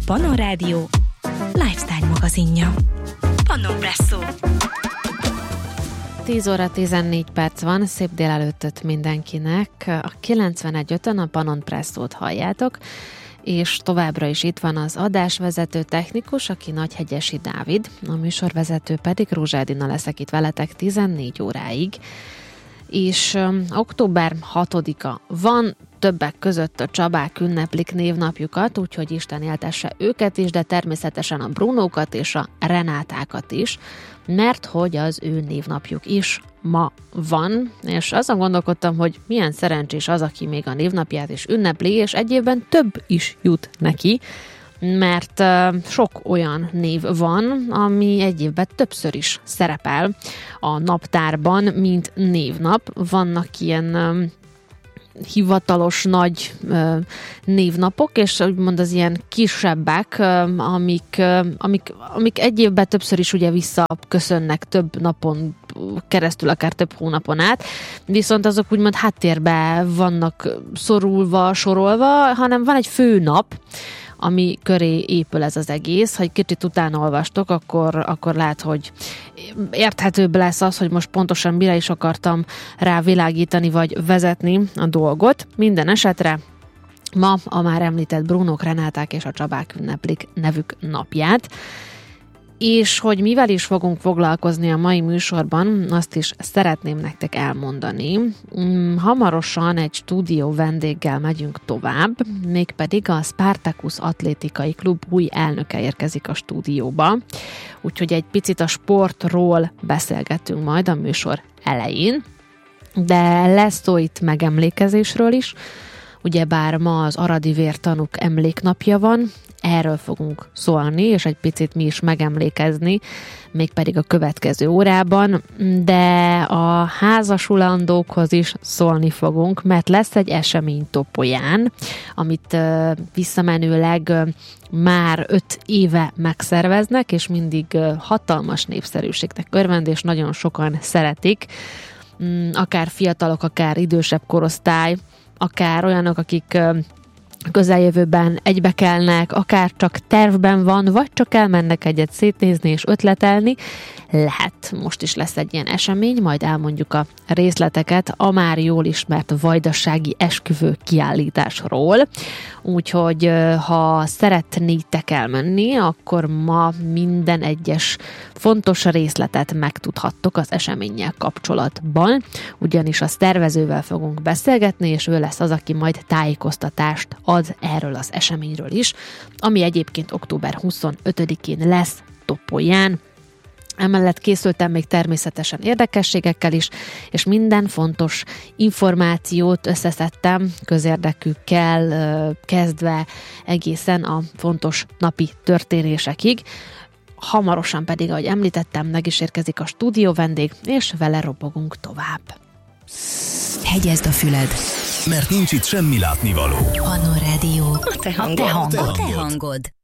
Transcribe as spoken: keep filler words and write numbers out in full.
Pannon Rádió lifestyle magazinja. Pannonpresszó. tíz óra tizennégy perc van, szép délelőttöt mindenkinek. A kilencvenegy ötön a Pannonpresszót halljátok, és továbbra is itt van az adásvezető technikus, aki Nagyhegyesi Dávid, a műsorvezető pedig Rózsa Edina leszek itt veletek tizennégy óráig. És um, október hatodika van, többek között a Csabák ünneplik névnapjukat, úgyhogy Isten éltesse őket is, de természetesen a Brunókat és a Renátákat is, mert hogy az ő névnapjuk is ma van, és azon gondolkodtam, hogy milyen szerencsés az, aki még a névnapját is ünnepli, és egy évben több is jut neki, mert uh, sok olyan név van, ami egy évben többször is szerepel a naptárban, mint névnap. Vannak ilyen um, hivatalos nagy uh, névnapok, és úgymond az ilyen kisebbek, uh, amik, uh, amik, amik egy évben többször is ugye visszaköszönnek több napon keresztül, akár több hónapon át, viszont azok úgymond háttérbe vannak szorulva, sorolva, hanem van egy főnap, ami köré épül ez az egész. Ha egy kicsit utána olvastok, akkor, akkor lehet, hogy érthetőbb lesz az, hogy most pontosan mire is akartam rávilágítani, vagy vezetni a dolgot. Minden esetre ma a már említett Brunók, Renáták és a Csabák ünneplik nevük napját. És hogy mivel is fogunk foglalkozni a mai műsorban, azt is szeretném nektek elmondani. Hamarosan egy stúdió vendéggel megyünk tovább, mégpedig a Spartacus Atlétikai Klub új elnöke érkezik a stúdióba. Úgyhogy egy picit a sportról beszélgetünk majd a műsor elején, de lesz szó itt megemlékezésről is. Ugyebár ma az aradi vértanúk emléknapja van, erről fogunk szólni, és egy picit mi is megemlékezni, mégpedig a következő órában, de a házasulandókhoz is szólni fogunk, mert lesz egy esemény Topolyán, amit uh, visszamenőleg uh, már öt éve megszerveznek, és mindig uh, hatalmas népszerűségnek örvend, és nagyon sokan szeretik, um, akár fiatalok, akár idősebb korosztály, akár olyanok, akik uh, közeljövőben egybekelnek, akár csak tervben van, vagy csak elmennek egyet szétnézni és ötletelni. Lehet, most is lesz egy ilyen esemény, majd elmondjuk a részleteket a már jól ismert vajdasági esküvő kiállításról. Úgyhogy ha szeretnétek elmenni, akkor ma minden egyes fontos részletet megtudhattok az eseménnyel kapcsolatban, ugyanis a szervezővel fogunk beszélgetni, és ő lesz az, aki majd tájékoztatást ad erről az eseményről is, ami egyébként október huszonötödikén lesz Topolyán. Emellett készültem még természetesen érdekességekkel is, és minden fontos információt összeszedtem közérdekűkkel kezdve egészen a fontos napi történésekig. Hamarosan pedig, ahogy említettem, meg is érkezik a stúdió vendég, és vele robogunk tovább. Hegyezd a füled, mert nincs itt semmi látnivaló. Pannon Rádió, a te hangod. A te hangod. A te hangod.